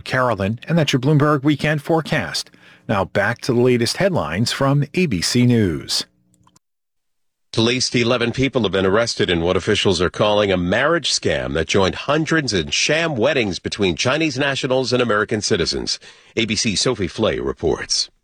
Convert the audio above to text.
Carolyn, and that's your Bloomberg Weekend Forecast. Now back to the latest headlines from ABC News. At least 11 people have been arrested in what officials are calling a marriage scam that joined hundreds in sham weddings between Chinese nationals and American citizens. ABC's Sophie Flay reports.